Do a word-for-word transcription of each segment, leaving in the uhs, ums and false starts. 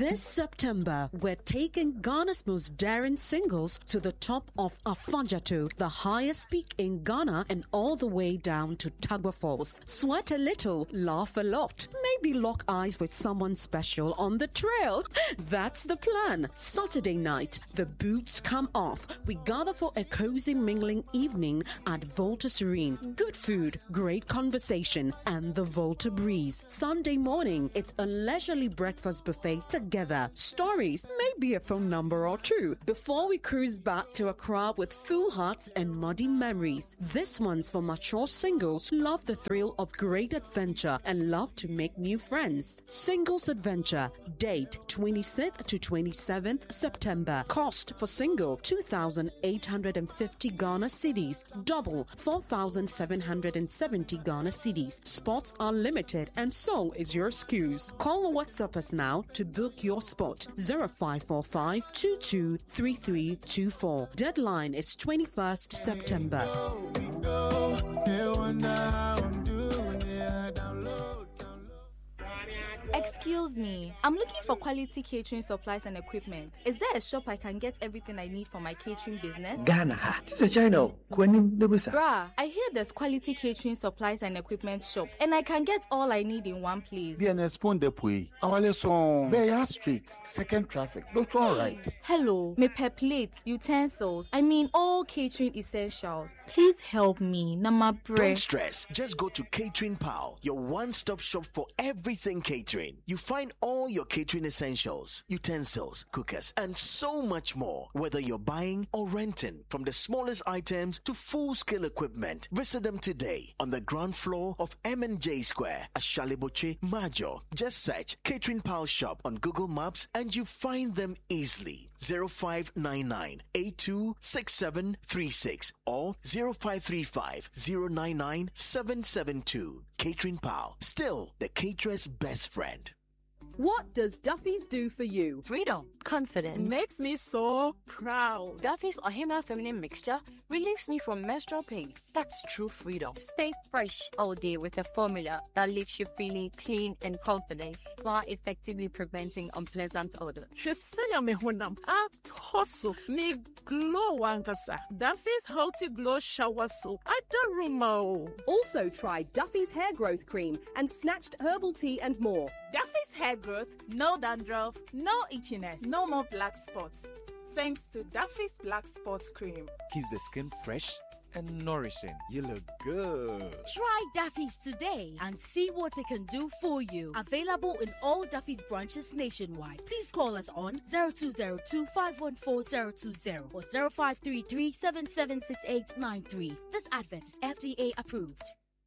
This September, we're taking Ghana's most daring singles to the top of Afanjato, the highest peak in Ghana, and all the way down to Tagba Falls. Sweat a little, laugh a lot, maybe lock eyes with someone special on the trail. That's the plan. Saturday night, the boots come off. We gather for a cozy mingling evening at Volta Serene. Good food, great conversation, and the Volta breeze. Sunday morning, it's a leisurely breakfast buffet together. Stories, maybe a phone number or two, before we cruise back to Accra with full hearts and muddy memories. This one's for mature singles who love the thrill of great adventure and love to make new friends. Singles Adventure. Date twenty-sixth to twenty-seventh September. Cost for single two thousand eight hundred fifty Ghana cedis. Double four thousand seven hundred seventy Ghana cedis. Spots are limited and so is your excuse. Call or WhatsApp us now to book your spot. zero five four five two two three three two four. Deadline is twenty-first September. Excuse me, I'm looking for quality catering supplies and equipment. Is there a shop I can get everything I need for my catering business? Ghana, this is China. Bruh, I hear there's quality catering supplies and equipment shop, and I can get all I need in one place. Bien Spoon Depuy, our son, Beya Street, second traffic. Don't all right. Hello, me per plate, utensils, I mean all catering essentials. Please help me, Nama Bre. Don't stress, just go to Catering Pal, your one-stop shop for everything catering. You find all your catering essentials, utensils, cookers, and so much more. Whether you're buying or renting, from the smallest items to full-scale equipment, visit them today on the ground floor of M and J Square at Shaleboche, Major. Just search Catering Pal Shop on Google Maps and you find them easily. zero five nine nine eight two six seven three six or zero five three five zero nine nine seven seven two. Catering Pal, still the caterer's best friend. What does Duffy's do for you? Freedom, confidence. Makes me so proud. Duffy's Ohima Feminine Mixture relieves me from menstrual pain. That's true freedom. Stay fresh all day with a formula that leaves you feeling clean and confident while effectively preventing unpleasant odor. Shesenya me honam. Atoso me glow wankasa. Duffy's Healthy Glow Shower Soap. I don't remember. Also try Duffy's Hair Growth Cream and Snatched Herbal Tea and more. Duffy's Hair Growth, no dandruff, no itchiness, no more black spots. Thanks to Duffy's Black Spots Cream. Keeps the skin fresh and nourishing. You look good. Try Duffy's today and see what it can do for you. Available in all Duffy's branches nationwide. Please call us on zero two zero two five one four zero two zero or zero five three three seven seven six eight nine three. This advert is F D A approved.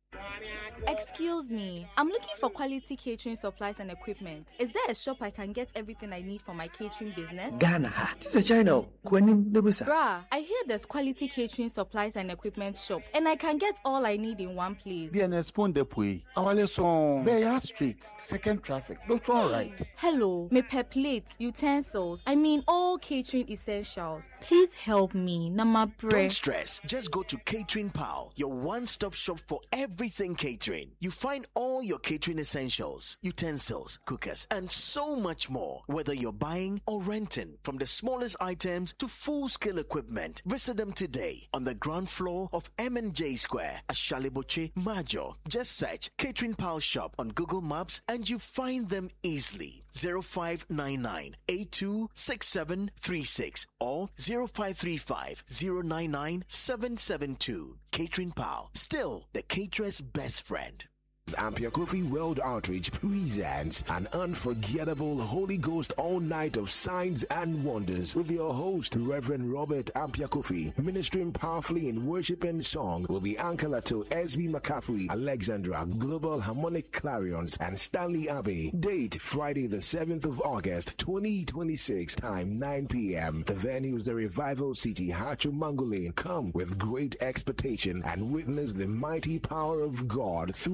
Excuse me, I'm looking for quality catering supplies and equipment. Is there a shop I can get everything I need for my catering business? Ghana, this is China. Bruh, I hear there's quality catering supplies and equipment shop, and I can get all I need in one place. Bien Spoon Depuy, our son, Beya Street, second traffic. Don't all right. Hello, me per plate, utensils, I mean all catering essentials. Please help me, Nama Bre. Don't stress, just go to Catering Pal, your one-stop shop for everything catering. You find all your catering essentials, utensils, cookers, and so much more. Whether you're buying or renting, from the smallest items to full-scale equipment, visit them today on the ground floor of M and J Square at Shaleboche, Major. Just search Catering Pal Shop on Google Maps and you find them easily. zero five nine nine eight two six seven three six or zero five three five zero nine nine seven seven two. Catering Pal, still the caterer's best friend. Ampia Kofi World Outreach presents an unforgettable Holy Ghost all night of signs and wonders with your host Reverend Robert Ampia Kofi. Ministering powerfully in worship and song will be Ankalato, S B McCaffrey, Alexandra, Global Harmonic Clarions, and Stanley Abbey. Date Friday the seventh of August twenty twenty-six, time nine p.m. The venue is the Revival City, Hachu Mangolin. Come with great expectation and witness the mighty power of God through signs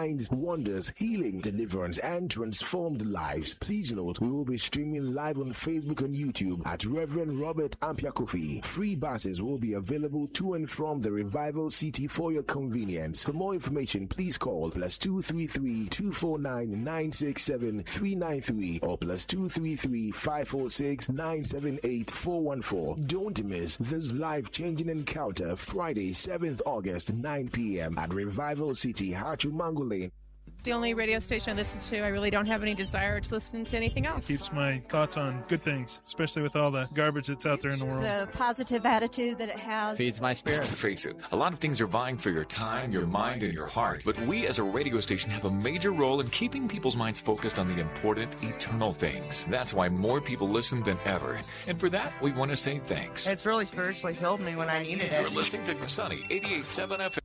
signs, wonders, healing, deliverance, and transformed lives. Please note, we will be streaming live on Facebook and YouTube at Reverend Robert Ampiakofi. Free buses will be available to and from the Revival City for your convenience. For more information, please call plus two three three, two four nine, nine six seven, three nine three or plus two three three, five four six, nine seven eight, four one four. Don't miss this life-changing encounter Friday, seventh August, nine p.m. at Revival City, Hachumangu Lane. The only radio station I listen to. I really don't have any desire to listen to anything else. It keeps my thoughts on good things, especially with all the garbage that's out there in the world. The positive attitude that it has feeds my spirit. Face it, a lot of things are vying for your time, your mind, and your heart. But we as a radio station have a major role in keeping people's minds focused on the important, eternal things. That's why more people listen than ever. And for that, we want to say thanks. It's really spiritually filled me when I needed it. You're listening to Sunny eighty-eight point seven F M.